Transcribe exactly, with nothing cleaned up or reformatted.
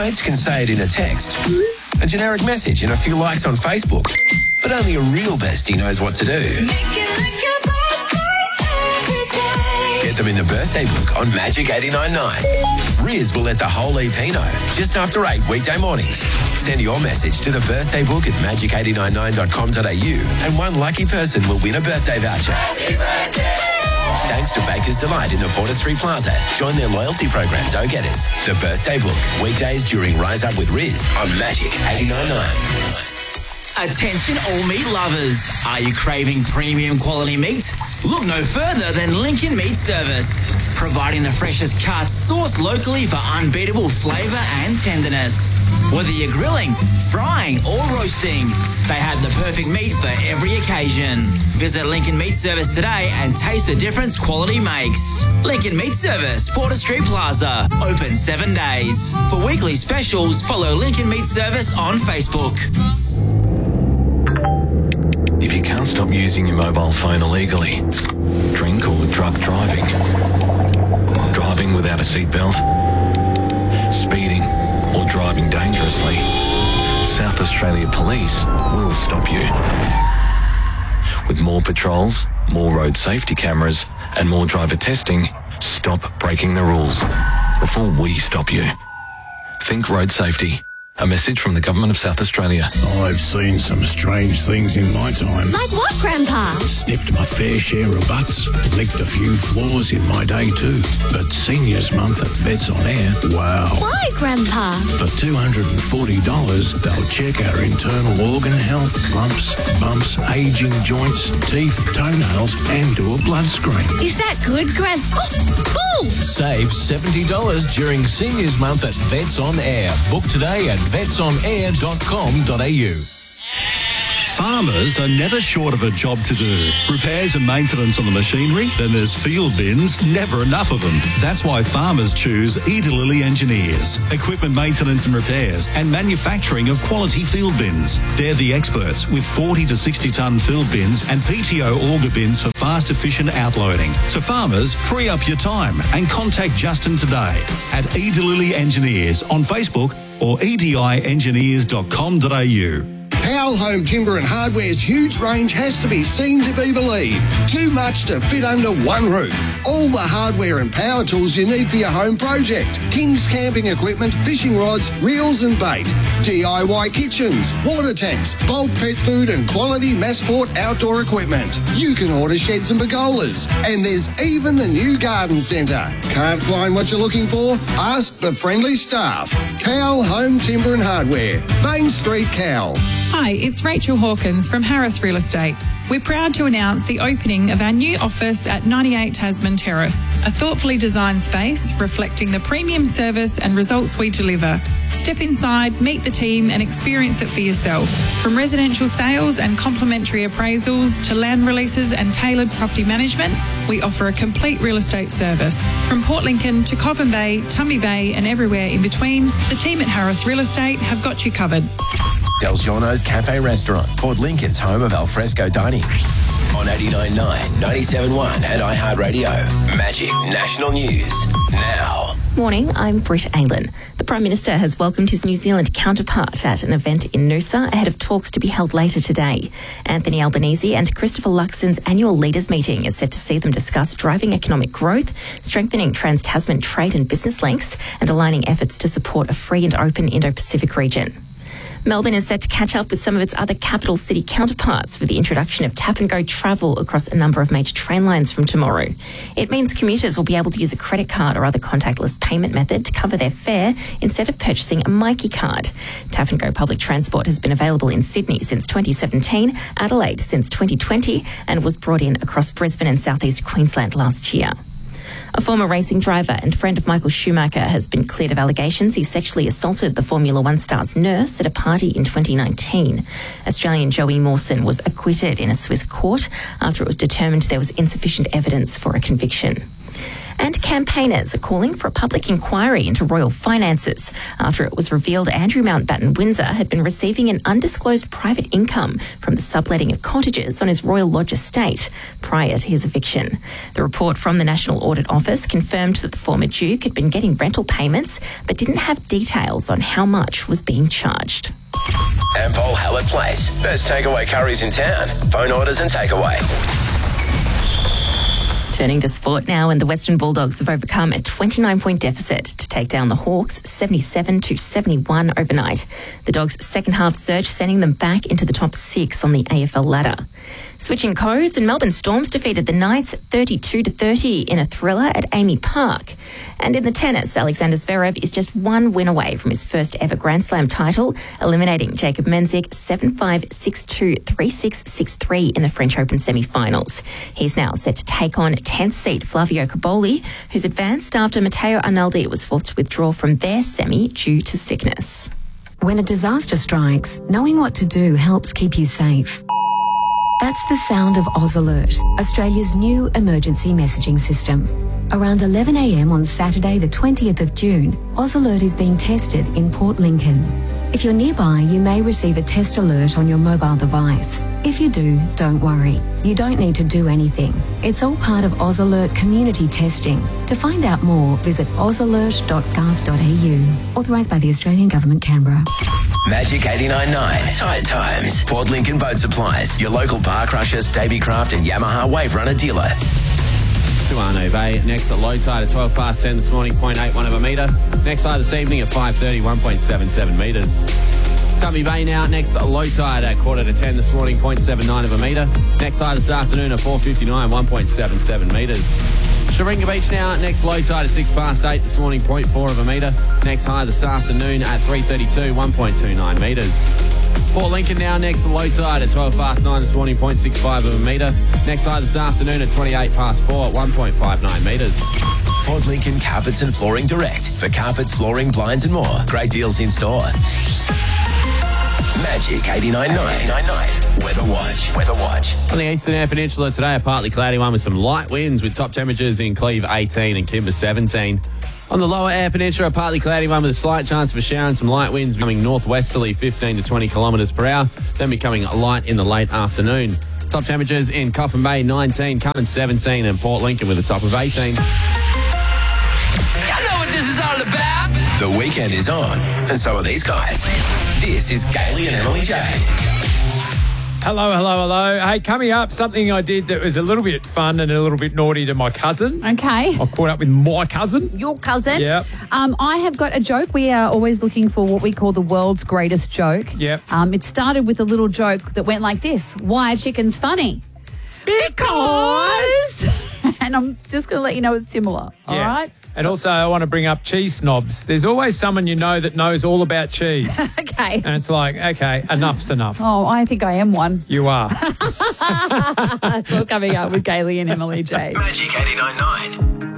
mates can say it in a text, a generic message and a few likes on Facebook. But only a real bestie knows what to do. Get them in the birthday book on Magic eighty-nine point nine. Riz will let the whole E P know just after eight weekday mornings. Send your message to the birthday book at magic eight nine nine dot com dot a u and one lucky person will win a birthday voucher. Happy birthday! Thanks to Baker's Delight in the Porter Street Plaza. Join their loyalty program, Go Getters. The birthday book. Weekdays during Rise Up with Riz on Magic eighty-nine point nine. Attention all meat lovers. Are you craving premium quality meat? Look no further than Lincoln Meat Service. Providing the freshest cuts sourced locally for unbeatable flavour and tenderness. Whether you're grilling, frying or roasting, they have the perfect meat for every occasion. Visit Lincoln Meat Service today and taste the difference quality makes. Lincoln Meat Service, Porter Street Plaza. Open seven days. For weekly specials, follow Lincoln Meat Service on Facebook. If you can't stop using your mobile phone illegally, drink or drug driving, driving without a seatbelt, speeding or driving dangerously, South Australia Police will stop you. With more patrols, more road safety cameras and more driver testing, stop breaking the rules before we stop you. Think road safety. A message from the Government of South Australia. I've seen some strange things in my time. Like what, Grandpa? Sniffed my fair share of butts, licked a few floors in my day too. But Seniors Month at Vets on Air, wow. Why, Grandpa? For two hundred forty dollars, they'll check our internal organ health, lumps, bumps, aging joints, teeth, toenails, and do a blood screen. Is that good, Grandpa? Oh, Save seventy dollars during Seniors Month at Vets on Air. Book today at vets on air dot com dot a u. Farmers are never short of a job to do. Repairs and maintenance on the machinery, then there's field bins, never enough of them. That's why farmers choose Edalili Engineers. Equipment maintenance and repairs and manufacturing of quality field bins. They're the experts with forty to sixty tonne field bins and P T O auger bins for fast, efficient outloading. So farmers, free up your time and contact Justin today at Edalili Engineers on Facebook or e d i engineers dot com dot a u. Powell Home Timber and Hardware's huge range has to be seen to be believed. Too much to fit under one roof. All the hardware and power tools you need for your home project. King's camping equipment, fishing rods, reels and bait. D I Y kitchens, water tanks, bulk pet food and quality Massport outdoor equipment. You can order sheds and pergolas. And there's even the new garden centre. Can't find what you're looking for? Ask the friendly staff. Cowell Home Timber and Hardware, Main Street, Cowell. Hi, it's Rachel Hawkins from Harris Real Estate. We're proud to announce the opening of our new office at ninety-eight Tasman Terrace, a thoughtfully designed space reflecting the premium service and results we deliver. Step inside, meet the team and experience it for yourself. From residential sales and complimentary appraisals to land releases and tailored property management, we offer a complete real estate service. From Port Lincoln to Coffin Bay, Tumby Bay and everywhere in between, the team at Harris Real Estate have got you covered. Del Giorno's Cafe Restaurant, Port Lincoln's home of alfresco dining. On eighty-nine point nine, ninety-seven point one and iHeartRadio. Magic National News now. Morning, I'm Britt Aylan. The Prime Minister has welcomed his New Zealand counterpart at an event in Noosa ahead of talks to be held later today. Anthony Albanese and Christopher Luxon's annual leaders meeting is set to see them discuss driving economic growth, strengthening trans-Tasman trade and business links, and aligning efforts to support a free and open Indo-Pacific region. Melbourne is set to catch up with some of its other capital city counterparts with the introduction of tap-and-go travel across a number of major train lines from tomorrow. It means commuters will be able to use a credit card or other contactless payment method to cover their fare instead of purchasing a Myki card. Tap-and-go public transport has been available in Sydney since twenty seventeen, Adelaide since twenty twenty, and was brought in across Brisbane and southeast Queensland last year. A former racing driver and friend of Michael Schumacher has been cleared of allegations he sexually assaulted the Formula One star's nurse at a party in twenty nineteen. Australian Joey Mawson was acquitted in a Swiss court after it was determined there was insufficient evidence for a conviction. And campaigners are calling for a public inquiry into royal finances after it was revealed Andrew Mountbatten Windsor had been receiving an undisclosed private income from the subletting of cottages on his Royal Lodge estate prior to his eviction. The report from the National Audit Office confirmed that the former Duke had been getting rental payments but didn't have details on how much was being charged. Ampol Hallett Place. Best takeaway curries in town. Phone orders and takeaway. Turning to sport now, and the Western Bulldogs have overcome a twenty-nine point deficit to take down the Hawks seventy-seven to seventy-one overnight. The Dogs' second half surge sending them back into the top six on the A F L ladder. Switching codes, and Melbourne Storms defeated the Knights thirty-two to thirty in a thriller at Amy Park. And in the tennis, Alexander Zverev is just one win away from his first ever Grand Slam title, eliminating Jacob Menzik seven five, six two, three six, six three in the French Open semi-finals. He's now set to take on tenth seed Flavio Cobolli, who's advanced after Matteo Arnaldi was forced to withdraw from their semi due to sickness. When a disaster strikes, knowing what to do helps keep you safe. That's the sound of Oz Alert, Australia's new emergency messaging system. Around eleven a m on Saturday the twentieth of June, Oz Alert is being tested in Port Lincoln. If you're nearby, you may receive a test alert on your mobile device. If you do, don't worry. You don't need to do anything. It's all part of Oz Alert community testing. To find out more, visit oz alert dot gov dot a u. Authorised by the Australian Government, Canberra. Magic eighty-nine point nine. Tide Times. Port Lincoln Boat Supplies. Your local bar crusher, Stabicraft and Yamaha Wave Runner dealer. To Arno Bay. Next at low tide at twelve past ten this morning, zero point eight one of a metre. Next tide this evening at five thirty, one point seven seven metres. Tubby Bay now, next at low tide at quarter to ten this morning, zero point seven nine of a metre. Next tide this afternoon at four fifty-nine, one point seven seven metres. Sharinga Beach now, next low tide at six past eight this morning, zero point four of a metre. Next high this afternoon at three thirty-two, one point two nine metres. Port Lincoln now, next low tide at twelve past nine this morning, zero point six five of a metre. Next high this afternoon at twenty-eight past four at one point five nine metres. Port Lincoln Carpets and Flooring Direct. For carpets, flooring, blinds and more. Great deals in store. Magic eighty-nine point nine. Weather Watch. Weather Watch. On the Eastern Air Peninsula today, a partly cloudy one with some light winds with top temperatures in Cleve eighteen and Kimber seventeen. On the Lower Air Peninsula, a partly cloudy one with a slight chance of a shower and some light winds becoming northwesterly fifteen to twenty kilometres per hour, then becoming light in the late afternoon. Top temperatures in Coffin Bay nineteen, Cummins seventeen and Port Lincoln with a top of eighteen. I know what this is all about. The weekend is on, and so are these guys. This is Gailey and Emily Jade. Hello, hello, hello. Hey, coming up, something I did that was a little bit fun and a little bit naughty to my cousin. Okay. I caught up with my cousin. Your cousin? Yep. Um, I have got a joke. We are always looking for what we call the world's greatest joke. Yep. Um, it started with a little joke that went like this. Why are chickens funny? Because... and I'm just going to let you know it's similar. All yes. right? And also, I want to bring up cheese snobs. There's always someone you know that knows all about cheese. Okay. And it's like, okay, enough's enough. Oh, I think I am one. You are. It's all coming up with Gailey and Emily J. Magic eighty-nine point nine.